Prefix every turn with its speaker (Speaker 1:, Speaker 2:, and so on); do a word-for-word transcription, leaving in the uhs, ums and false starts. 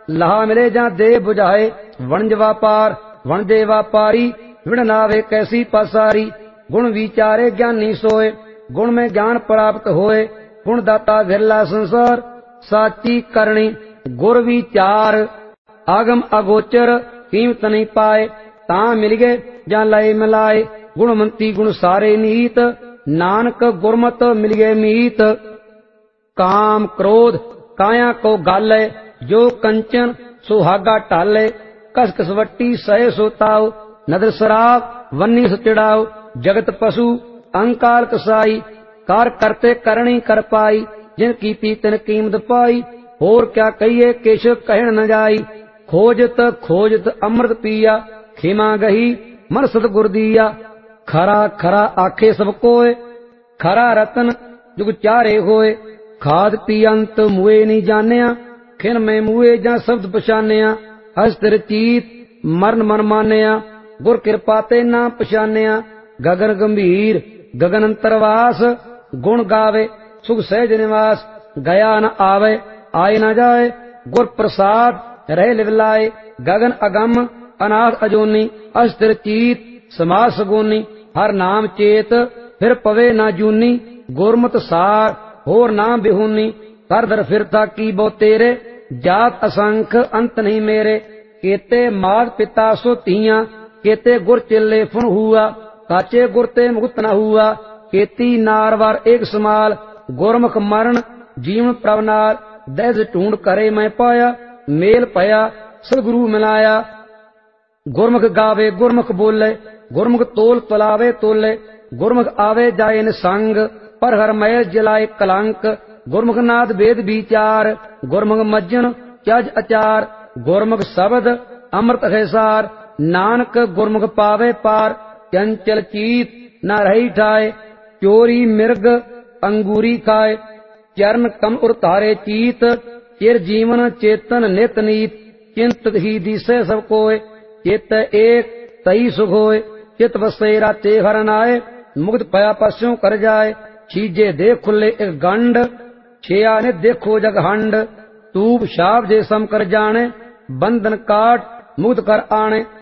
Speaker 1: लाहा मिले जा दे बुझाए। वणज व्यापार वणजे व्यापारी विण नावे कैसी पासारी। गुण विचारे ज्ञानी सोए गुण में ज्ञान प्राप्त होए। गुण दाता विरला संसार साची करणी। गुर विचार आगम अगोचर कीमत नहीं पाए। ता मिल गए जा लय मिलाए। गुणमंती गुण सारे नीत नानक गुरमत मिल गए मीत। काम क्रोध काया को गाले जो कंचन सुहागा टाले। कस कसवट्टी सह सोताओ नदर शराब वन्नी सचड़ाओ। जगत पशु अंकाल कसाई कार करते करणी कर पाई। जिन कीती तिन कीमत पाई होर क्या कहिए केश कहण न जाई। खोजत खोजत अमृत पिया खिमा गही मन सतगुर दिया। खरा खरा आखे सब कोय खरा रतन जुग चारे होए। खाद पी अंत मुए नहीं जानिया खिन में मुए जा शब्द पछानिया। हस्तर चीत मरण मन मानिया गुर कृपा ते ना पछानिया। गगन गंभीर गगन अंतरवास गुण गावे सुख सहज निवास। गया न आवे आए न जाए गुर प्रसाद रह लिवलाए। गगन अगम अनाथ अजोनी अस्थिर चीत समाज सगोनी। हर नाम चेत फिर पवे ना जूनी। गुरमत सार होर नाम बिहूनी। कर दर फिरता की बो तेरे जात असंख अंत नहीं मेरे। केते मात पिता सो तिया केते गुर चेले फुन हुआ। काचे गुर ते मुक्त न हुआ केती नारवार एक समाल। गुरमुख मरण जीवन प्रवनार दहज ढूंढ करे मैं पाया। मेल पया सदगुरु मिलाया। गुरमुख गावे गुरमुख बोले गुरमुख तोल तलावे तोले। गुरमुख आवे जाए निसंग पर हर मैल जलाए कलंक। गुरमुख नाद वेद विचार गुरमुख मज्जन चज अचार। गुरमुख शब्द अमृत है सार नानक गुरमुख पावे पार। चंचल चीत न रही ठाए चोरी मिर्ग अंगूरी खाए। चरण कम उतारे चीत चिर जीवन चेतन नित नीत। चिंत ही दिसे सब कोय चित एक तई सुख होय। चित बसे राते हर नाए मुक्त पया पस्यों कर जाए। छीजे देख खुले एक गंड छिया ने देखो जगहंड। तूप शाप जे सम कर जाने बंधन काट मुक्त कर आने।